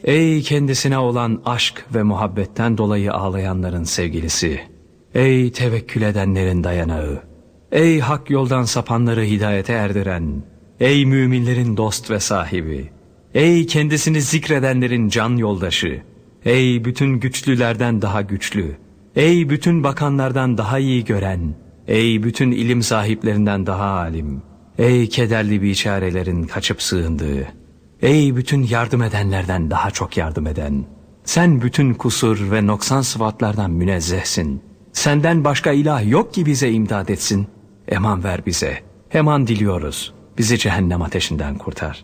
Ey kendisine olan aşk ve muhabbetten dolayı ağlayanların sevgilisi! Ey tevekkül edenlerin dayanağı! Ey hak yoldan sapanları hidayete erdiren! Ey müminlerin dost ve sahibi! Ey kendisini zikredenlerin can yoldaşı! Ey bütün güçlülerden daha güçlü! Ey bütün bakanlardan daha iyi gören! Ey bütün ilim sahiplerinden daha alim! Ey kederli biçarelerin kaçıp sığındığı! Ey bütün yardım edenlerden daha çok yardım eden! Sen bütün kusur ve noksan sıfatlardan münezzehsin. Senden başka ilah yok ki bize imdad etsin. Eman ver bize. Eman diliyoruz. Bizi cehennem ateşinden kurtar.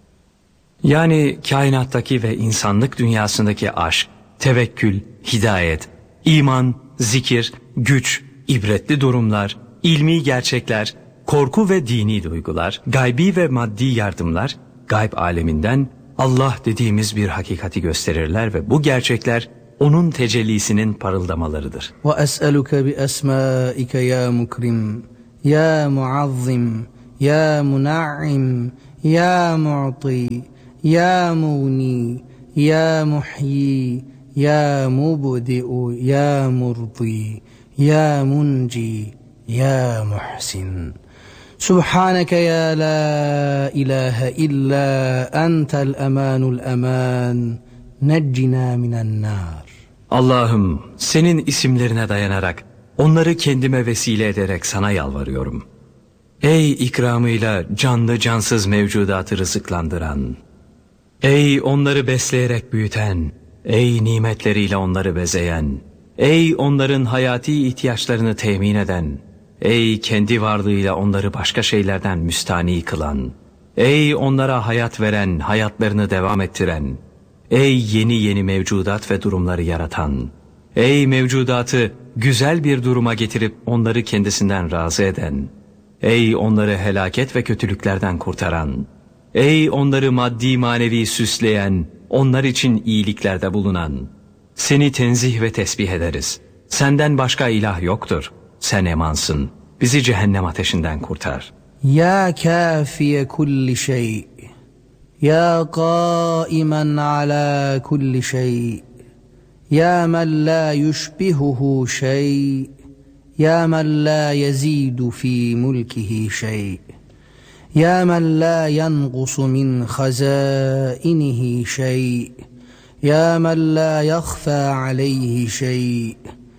Yani kainattaki ve insanlık dünyasındaki aşk, tevekkül, hidayet, iman, zikir, güç, ibretli durumlar, ilmi gerçekler, korku ve dini duygular, gaybi ve maddi yardımlar, gayb aleminden Allah dediğimiz bir hakikati gösterirler ve bu gerçekler onun tecellisinin parıldamalarıdır. وَأَسْأَلُكَ بِأَسْمَائِكَ يَا مُكْرِمْ يَا مُعَظِّمْ يَا مُنَعِّمْ يَا مُعْطِي يَا مُغْنِي يَا مُحْيِي يَا مُبْدِئُ يَا مُرْضِي يَا مُنْجِي يَا مُحْسِنُ سبحانك يا لا إله إلا أنت الأمان الأمان نجنا من النار. Allah'ım, senin isimlerine dayanarak, onları kendime vesile ederek sana yalvarıyorum. Ey ikramıyla canlı cansız mevcudatı rızıklandıran, ey onları besleyerek büyüten, ey nimetleriyle onları bezeyen, ey onların hayati ihtiyaçlarını temin eden, ey kendi varlığıyla onları başka şeylerden müstani kılan, ey onlara hayat veren, hayatlarını devam ettiren, ey yeni yeni mevcudat ve durumları yaratan, ey mevcudatı güzel bir duruma getirip onları kendisinden razı eden, ey onları helaket ve kötülüklerden kurtaran, ey onları maddi manevi süsleyen, onlar için iyiliklerde bulunan, seni tenzih ve tesbih ederiz. Senden başka ilah yoktur. Sen emansın. Bizi cehennem ateşinden kurtar. Ya kafiye kulli şey. Ya qaimen ala kulli şey. Ya men la yushbihuhu şey. Ya men la yezidu fi mulkihi şey. Ya men la yanqusu min khazainihi şey. Ya men la yakhfa aleyhi şey.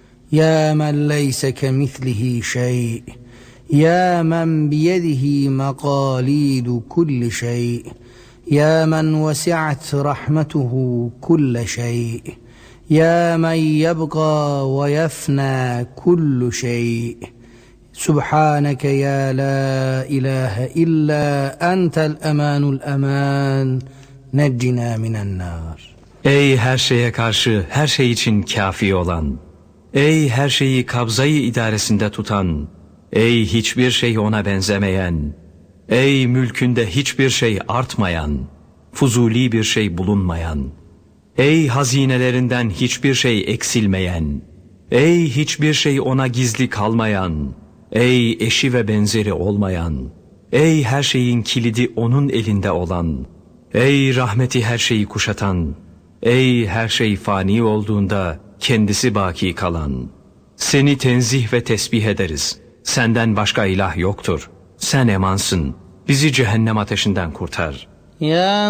يا من ليس كمثله شيء يا من بيده مقاليد كل شيء يا من وسعت رحمته كل شيء يا من يبقى ويفنى كل شيء سبحانك يا لا إله إلا أنت الأمان الأمان نجنا من النار. Ey her şeye karşı her şey için kafi olan, ey her şeyi kabzayı idaresinde tutan, ey hiçbir şey ona benzemeyen, ey mülkünde hiçbir şey artmayan, fuzuli bir şey bulunmayan, ey hazinelerinden hiçbir şey eksilmeyen, ey hiçbir şey ona gizli kalmayan, ey eşi ve benzeri olmayan, ey her şeyin kilidi onun elinde olan, ey rahmeti her şeyi kuşatan, ey her şey fani olduğunda kendisi baki kalan, seni tenzih ve tesbih ederiz. Senden başka ilah yoktur. Sen emansın. Bizi cehennem ateşinden kurtar. Ya